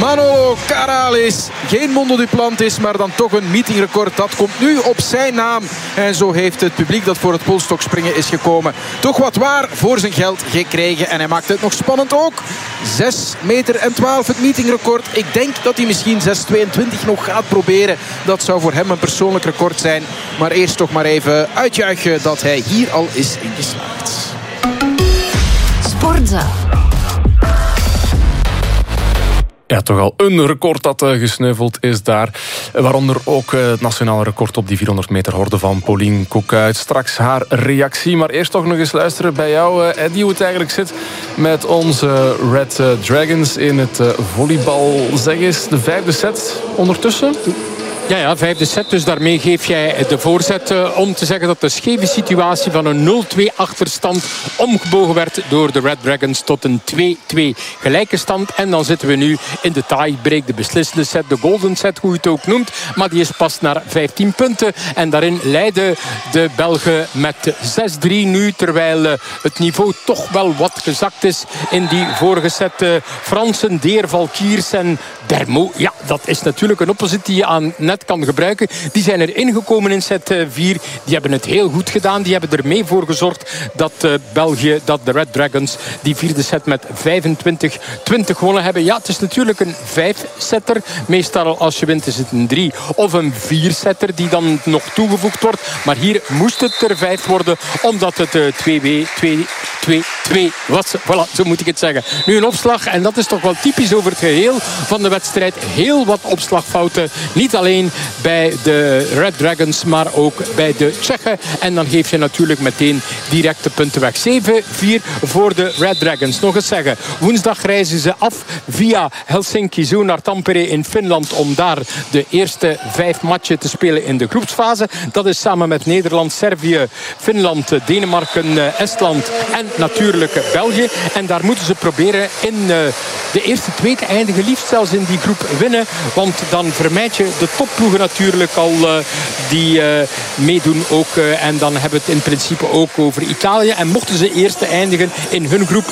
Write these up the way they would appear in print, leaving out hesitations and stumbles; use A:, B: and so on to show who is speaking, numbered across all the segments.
A: Manolo Caralis. Geen Mondo Duplantis, maar dan toch een meetingrecord. Dat komt nu op zijn naam. En zo heeft het publiek dat voor het polstokspringen is gekomen toch wat waar voor zijn geld gekregen. En hij maakt het nog spannend ook. 6,12 meter het meetingrecord. Ik denk dat hij misschien 6,22 nog gaat proberen. Dat zou voor hem een persoonlijk record zijn. Maar eerst toch maar even uitjuichen dat hij hier al is ingeslaagd.
B: Sportza.
C: Ja, toch al een record dat gesneuveld is daar. Waaronder ook het nationale record op die 400 meter horde van Pauline Koekuit. Straks haar reactie. Maar eerst toch nog eens luisteren bij jou, Eddie, hoe het eigenlijk zit met onze Red Dragons in het volleybal. Zeg eens, de 5e set ondertussen?
D: Ja, 5e set. Dus daarmee geef jij de voorzet om te zeggen dat de scheve situatie van een 0-2 achterstand omgebogen werd door de Red Dragons tot een 2-2 gelijke stand. En dan zitten we nu in de tiebreak, de beslissende set, de golden set, hoe je het ook noemt. Maar die is pas naar 15 punten. En daarin leiden de Belgen met 6-3 nu, terwijl het niveau toch wel wat gezakt is in die vorige set. Fransen, Deer, Valkiers en Dermo. Ja, dat is natuurlijk een oppositie die je aan net kan gebruiken. Die zijn er ingekomen in set 4. Die hebben het heel goed gedaan. Die hebben er mee voor gezorgd dat België, dat de Red Dragons die 4e set met 25-20 gewonnen hebben. Ja, het is natuurlijk een 5-setter. Meestal als je wint is het een 3 of een 4-setter die dan nog toegevoegd wordt. Maar hier moest het er 5 worden, omdat het 2-2 was. Voilà, zo moet ik het zeggen. Nu een opslag, en dat is toch wel typisch over het geheel van de wedstrijd. Heel wat opslagfouten. Niet alleen bij de Red Dragons, maar ook bij de Tsjechen. En dan geef je natuurlijk meteen directe punten weg. 7-4 voor de Red Dragons. Nog eens zeggen, woensdag reizen ze af via Helsinki zo naar Tampere in Finland om daar de eerste 5 matchen te spelen in de groepsfase. Dat is samen met Nederland, Servië, Finland, Denemarken, Estland en natuurlijk België. En daar moeten ze proberen in de eerste 2 te eindigen. Liefst zelfs in die groep winnen. Want dan vermijd je de topploegen natuurlijk al die meedoen ook. En dan hebben we het in principe ook over Italië. En mochten ze eerste eindigen in hun groep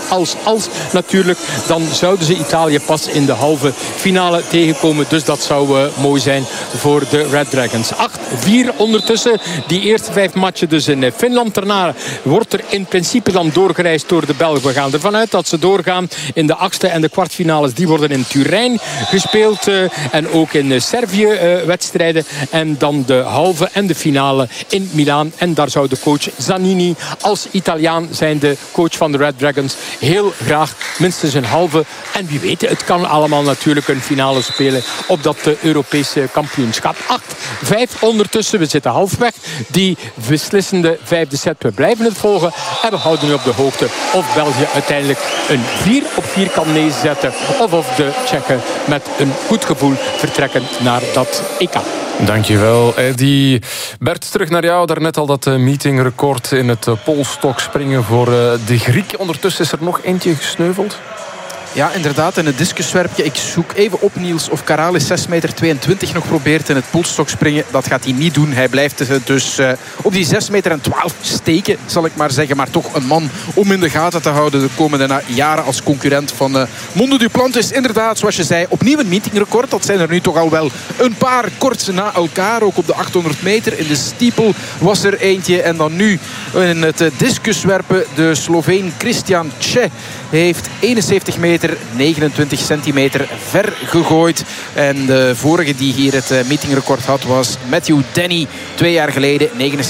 D: als natuurlijk, dan zouden ze Italië pas in de halve finale tegenkomen. Dus dat zou mooi zijn voor de Red Dragons. 8-4 ondertussen. Die eerste 5 matchen dus in Finland. Daarna wordt er in principe dan doorgereisd door de Belgen. We gaan ervan uit dat ze doorgaan in de 8e en de kwartfinales. Die worden in Turijn gespeeld. En ook in Servië wedstrijden. En dan de halve en de finale in Milaan. En daar zou de coach Zanini als Italiaan zijn, de coach van de Red Dragons, heel graag minstens een halve. En wie weet, het kan allemaal natuurlijk een finale spelen op dat Europese kampioenschap. 8-5 ondertussen. We zitten halfweg. Die beslissende 5e set. We blijven het volgen. En we houden nu op de hoogte of België uiteindelijk een 4-op-4 kan neerzetten. Of de Tsjechen met een goed gevoel vertrekken naar dat EK.
C: Dankjewel, Eddie. Bert, terug naar jou. Daarnet al dat meetingrecord in het polstokspringen voor de Griek. Ondertussen is er nog eentje gesneuveld.
A: Ja, inderdaad. In het discuswerpje. Ik zoek even op, Niels, of Caralis 6,22 meter nog probeert in het polstokspringen. Dat gaat hij niet doen. Hij blijft dus op die 6,12 meter steken, zal ik maar zeggen. Maar toch een man om in de gaten te houden de komende jaren als concurrent van Mondo Duplantis. Inderdaad, zoals je zei, opnieuw een meetingrecord. Dat zijn er nu toch al wel een paar kort na elkaar. Ook op de 800 meter. In de steeple was er eentje. En dan nu in het discuswerpen. De Sloveen Christian Tse heeft 71 meter, 29 centimeter ver gegooid. En de vorige die hier het meetingrecord had was Matthew Denny. 2 jaar geleden,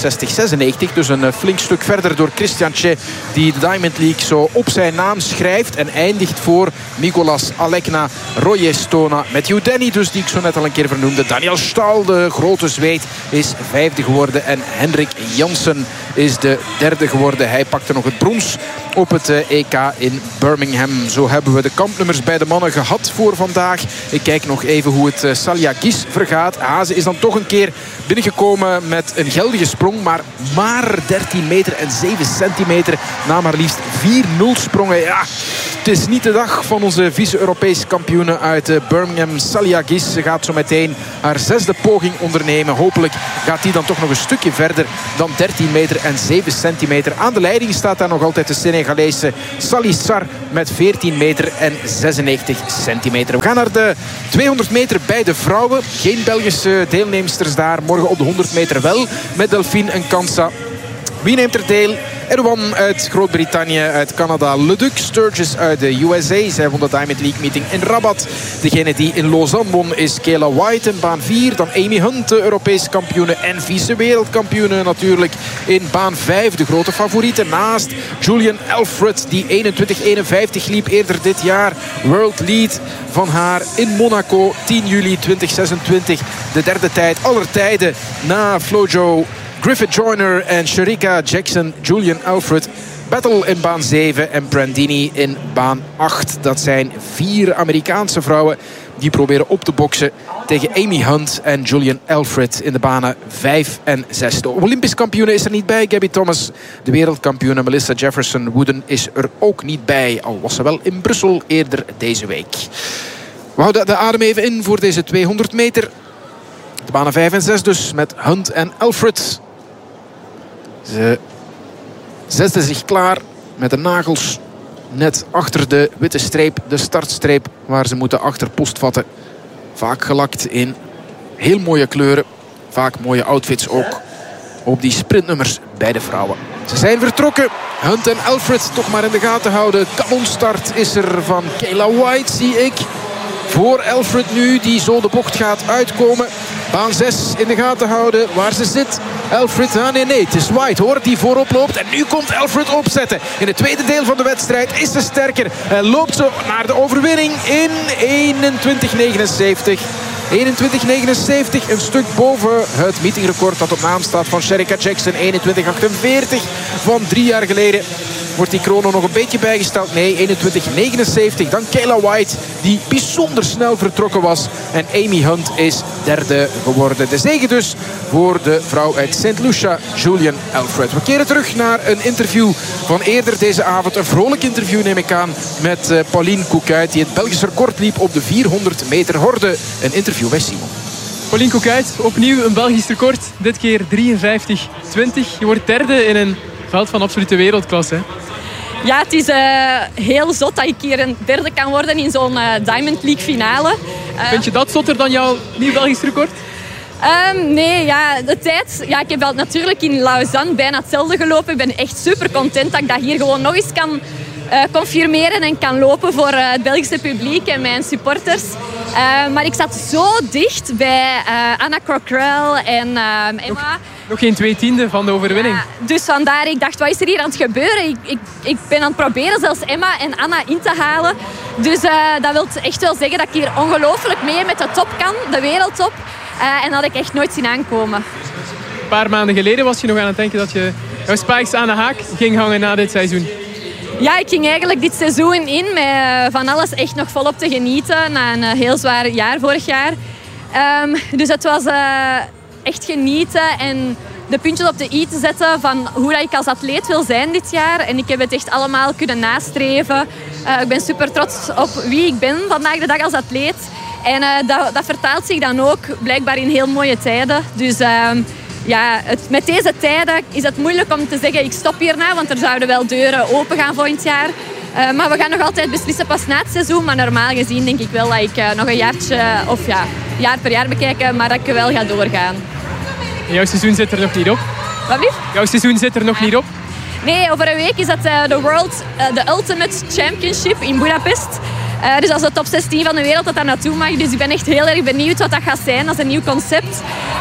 A: 69-96. Dus een flink stuk verder door Christian Tse, die de Diamond League zo op zijn naam schrijft. En eindigt voor Mikolas Alekna, Roy Stona, Matthew Denny, dus die ik zo net al een keer vernoemde. Daniel Stahl, de grote Zweed, is 5e geworden. En Hendrik Jansen is de 3e geworden. Hij pakte nog het brons op het EK in Birmingham. Zo hebben we de kampnummers bij de mannen gehad voor vandaag. Ik kijk nog even hoe het Salya Gis vergaat. Hazen is dan toch een keer binnengekomen met een geldige sprong. Maar 13 meter en 7 centimeter na maar liefst 4-0 sprongen. Ja, het is niet de dag van onze vice-Europese kampioene uit Birmingham, Salia Gis. Ze gaat zo meteen haar 6e poging ondernemen. Hopelijk gaat die dan toch nog een stukje verder dan 13 meter en 7 centimeter. Aan de leiding staat daar nog altijd de Senegalese Salissar met 14 meter en 96 centimeter. We gaan naar de 200 meter bij de vrouwen. Geen Belgische deelnemsters daar. Morgen op de 100 meter wel met Delphine en Kansa. Wie neemt er deel? Erwan uit Groot-Brittannië, uit Canada. Leduc Sturgis uit de USA. Zij won de Diamond League meeting in Rabat. Degene die in Lausanne won is Kayla White in baan 4. Dan Amy Hunt, de Europese kampioene en vice-wereldkampioene natuurlijk in baan 5. De grote favoriete naast Julian Alfred, die 21:51 liep eerder dit jaar. World lead van haar in Monaco, 10 juli 2026. De derde tijd aller tijden na Flojo Griffith Joyner en Sherika Jackson. Julian Alfred. Battle in baan 7 en Brandini in baan 8. Dat zijn 4 Amerikaanse vrouwen die proberen op te boksen tegen Amy Hunt en Julian Alfred in de banen 5 en 6. De Olympisch kampioene is er niet bij, Gabby Thomas. De wereldkampioene Melissa Jefferson-Wooden is er ook niet bij. Al was ze wel in Brussel eerder deze week. We houden de adem even in voor deze 200 meter. De banen 5 en 6 dus met Hunt en Alfred. Ze zetten zich klaar met de nagels net achter de witte streep, de startstreep, waar ze moeten achter post vatten. Vaak gelakt in heel mooie kleuren. Vaak mooie outfits ook op die sprintnummers bij de vrouwen. Ze zijn vertrokken. Hunt en Alfred toch maar in de gaten houden. Kanonstart is er van Kayla White, zie ik. Voor Alfred nu, die zo de bocht gaat uitkomen. Baan 6 in de gaten houden waar ze zit. Alfred, nee, het is White hoor, die voorop loopt. En nu komt Alfred opzetten. In het tweede deel van de wedstrijd is ze sterker. En loopt ze naar de overwinning in 21:79. 21:79, een stuk boven het meetingrecord dat op naam staat van Sherika Jackson. 21:48 van 3 jaar geleden. Wordt die chrono nog een beetje bijgesteld? Nee, 21:79. Dan Kayla White, die bijzonder snel vertrokken was. En Amy Hunt is derde geworden. De zege dus voor de vrouw uit St. Lucia, Julian Alfred. We keren terug naar een interview van eerder deze avond. Een vrolijk interview neem ik aan met Pauline Couckuit, die het Belgisch record liep op de 400 meter horde. Een interview bij Simon.
B: Pauline Couckuit, opnieuw een Belgisch record. Dit keer 53:20. Je wordt derde in een veld van absolute wereldklasse.
E: Ja, het is heel zot dat ik hier een derde kan worden in zo'n Diamond League finale.
B: Vind je dat zotter dan jouw nieuw Belgisch record?
E: Nee, ja, de tijd... Ja, ik heb wel natuurlijk in Lausanne bijna hetzelfde gelopen. Ik ben echt super content dat ik dat hier gewoon nog eens kan confirmeren en kan lopen voor het Belgische publiek en mijn supporters. Maar ik zat zo dicht bij Anna Cockrell en Emma.
B: Nog geen 2/10 van de overwinning.
E: Ja, dus vandaar, ik dacht, wat is er hier aan het gebeuren? Ik ben aan het proberen zelfs Emma en Anna in te halen. Dus dat wil echt wel zeggen dat ik hier ongelooflijk mee met de top kan, de wereldtop. En dat had ik echt nooit zien aankomen.
B: Een paar maanden geleden was je nog aan het denken dat je jouw spijkers aan de haak ging hangen na dit seizoen.
E: Ja, ik ging eigenlijk dit seizoen in met van alles echt nog volop te genieten. Na een heel zwaar jaar vorig jaar. Dus het was echt genieten en de puntjes op de i te zetten van hoe dat ik als atleet wil zijn dit jaar. En ik heb het echt allemaal kunnen nastreven. Ik ben super trots op wie ik ben vandaag de dag als atleet. En dat vertaalt zich dan ook blijkbaar in heel mooie tijden. Dus ja, met deze tijden is het moeilijk om te zeggen ik stop hierna, want er zouden wel deuren open gaan volgend jaar. Maar we gaan nog altijd beslissen pas na het seizoen. Maar normaal gezien denk ik wel dat ik nog een jaartje, of ja, jaar per jaar bekijken, maar dat ik wel ga doorgaan.
B: En jouw seizoen zit er nog niet op?
E: Wat lief?
B: Jouw seizoen zit er nog niet op?
E: Nee, over een week is dat de Ultimate Championship in Budapest. Dus dat is de top 16 van de wereld dat daar naartoe mag. Dus ik ben echt heel erg benieuwd wat dat gaat zijn. Dat is een nieuw concept.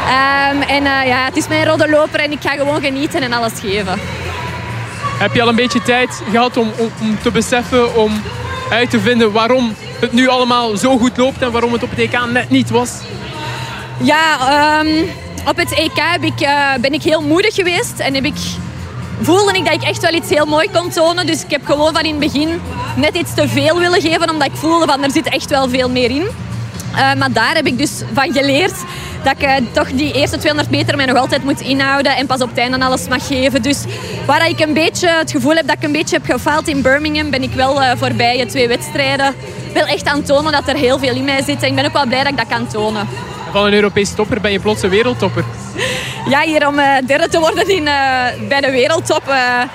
E: Ja, het is mijn rode loper en ik ga gewoon genieten en alles geven.
B: Heb je al een beetje tijd gehad om te beseffen, om uit te vinden waarom het nu allemaal zo goed loopt en waarom het op het EK net niet was?
E: Ja, op het EK ben ik heel moedig geweest en voelde ik dat ik echt wel iets heel mooi kon tonen. Dus ik heb gewoon van in het begin net iets te veel willen geven, omdat ik voelde van er zit echt wel veel meer in. Maar daar heb ik dus van geleerd dat ik toch die eerste 200 meter mij nog altijd moet inhouden en pas op het einde alles mag geven. Dus waar ik een beetje het gevoel heb dat ik een beetje heb gefaald in Birmingham, ben ik wel voorbij 2 wedstrijden wel echt aan het tonen dat er heel veel in mij zit. En ik ben ook wel blij dat ik dat kan tonen.
B: Van een Europese topper ben je plots een wereldtopper.
E: Ja, hier om derde te worden bij de wereldtop.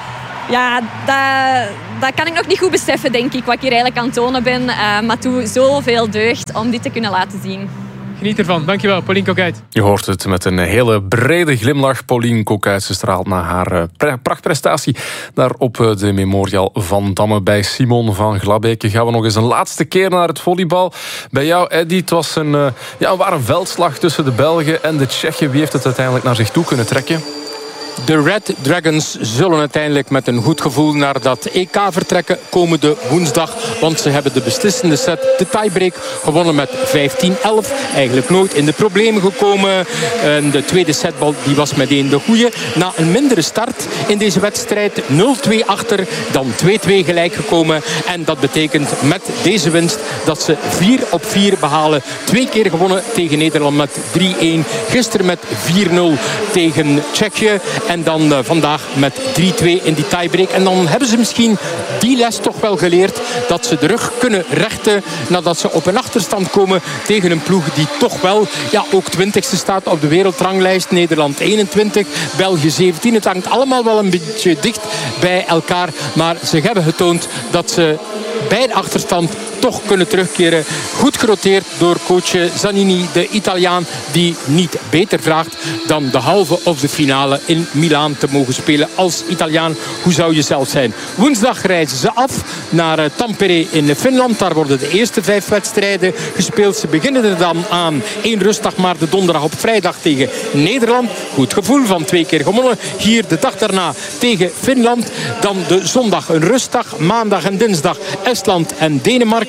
E: Dat kan ik nog niet goed beseffen, denk ik, wat ik hier eigenlijk aan het tonen ben. Maar toe zoveel deugd om dit te kunnen laten zien.
B: Geniet ervan. Dankjewel, Pauline Coquuyt.
C: Je hoort het met een hele brede glimlach. Pauline Coquuyt, ze straalt na haar prachtprestatie daar op de Memorial van Damme bij Simon van Glabeke. Gaan we nog eens een laatste keer naar het volleybal. Bij jou, Eddy, het was een ware veldslag tussen de Belgen en de Tsjechen. Wie heeft het uiteindelijk naar zich toe kunnen trekken?
D: De Red Dragons zullen uiteindelijk met een goed gevoel naar dat EK vertrekken komende woensdag. Want ze hebben de beslissende set, de tiebreak, gewonnen met 15-11. Eigenlijk nooit in de problemen gekomen. En de tweede setbal die was meteen de goeie. Na een mindere start in deze wedstrijd, 0-2 achter, dan 2-2 gelijk gekomen. En dat betekent met deze winst dat ze 4 op 4 behalen. 2 keer gewonnen tegen Nederland met 3-1. Gisteren met 4-0 tegen Tsjechië. En dan vandaag met 3-2 in die tiebreak. En dan hebben ze misschien die les toch wel geleerd. Dat ze de rug kunnen rechten nadat ze op een achterstand komen tegen een ploeg die toch wel ook 20ste staat op de wereldranglijst. Nederland 21, België 17. Het hangt allemaal wel een beetje dicht bij elkaar. Maar ze hebben getoond dat ze bij de achterstand toch kunnen terugkeren. Goed geroteerd door coach Zanini, de Italiaan, die niet beter vraagt dan de halve of de finale in Milaan te mogen spelen als Italiaan. Hoe zou je zelf zijn? Woensdag reizen ze af naar Tampere in Finland. Daar worden de eerste 5 wedstrijden gespeeld. Ze beginnen er dan aan 1 rustdag, maar de donderdag op vrijdag tegen Nederland. Goed gevoel van 2 keer gewonnen. Hier de dag daarna tegen Finland. Dan de zondag een rustdag. Maandag en dinsdag Estland en Denemarken.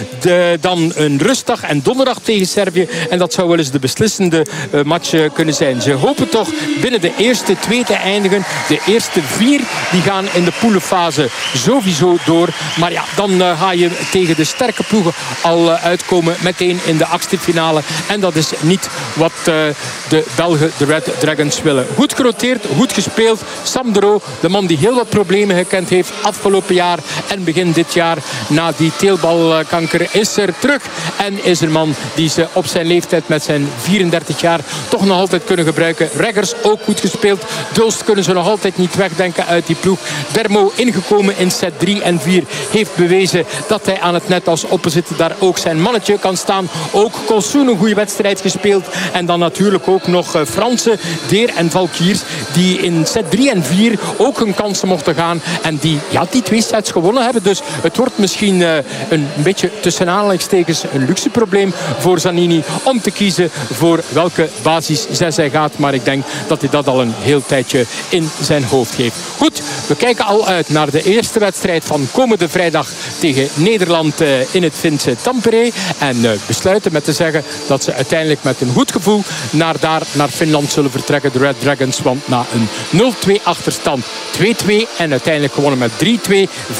D: Dan een rustdag en donderdag tegen Servië. En dat zou wel eens de beslissende match kunnen zijn. Ze hopen toch binnen de eerste 2 te eindigen. De eerste 4 die gaan in de poelenfase sowieso door. Maar ja, dan ga je tegen de sterke ploegen al uitkomen meteen in de 8e finale. En dat is niet wat de Belgen, de Red Dragons, willen. Goed geroteerd, goed gespeeld. Sam de Roo, de man die heel wat problemen gekend heeft afgelopen jaar en begin dit jaar na die teelbalkanker, is er terug. En is een man die ze op zijn leeftijd met zijn 34 jaar toch nog altijd kunnen gebruiken. Reggers ook goed gespeeld. Dulst kunnen ze nog altijd niet wegdenken uit die ploeg. Dermo ingekomen in set 3 en 4 heeft bewezen dat hij aan het net als opposite daar ook zijn mannetje kan staan. Ook Kolsoen een goede wedstrijd gespeeld. En dan natuurlijk ook nog Fransen, Deer en Valkiers, die in set 3 en 4 ook hun kansen mochten gaan. En die 2 sets gewonnen hebben. Dus het wordt misschien een beetje tussen aanhalingstekens een luxe probleem voor Zanini om te kiezen voor welke basis hij gaat. Maar ik denk dat hij dat al een heel tijdje in zijn hoofd heeft. Goed, we kijken al uit naar de eerste wedstrijd van komende vrijdag tegen Nederland in het Finse Tampere. En besluiten met te zeggen dat ze uiteindelijk met een goed gevoel naar Finland zullen vertrekken. De Red Dragons, want na een 0-2 achterstand 2-2 en uiteindelijk gewonnen met 3-2,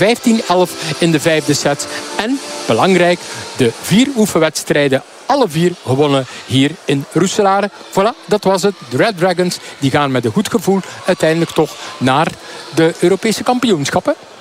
D: 15-11 in de 5e set. En belangrijk, de 4 oefenwedstrijden, alle 4 gewonnen hier in Roeselare. Voilà, dat was het. De Red Dragons die gaan met een goed gevoel uiteindelijk toch naar de Europese kampioenschappen.